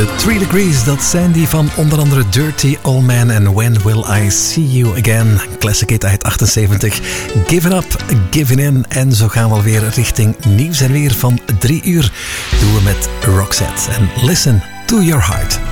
De 3 Degrees, dat zijn die van onder andere Dirty Old Man en When Will I See You Again. Classic hit uit 78. Given Up, Giving In. En zo gaan we alweer richting nieuws en weer van 3 uur. Doen we met Roxette en Listen to Your Heart.